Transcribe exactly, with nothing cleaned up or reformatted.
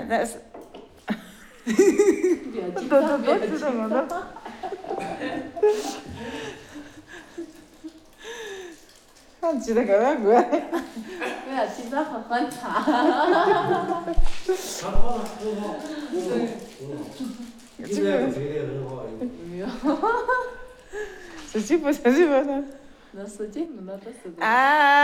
那是。 别紧张， 都都都知道吗？都。记得个个个。 不要紧张，喝喝茶。 茶好了，很好，很好，很好。你这个吹得很好。 没有。 自己不自己不能。 那是节目那都是。 啊。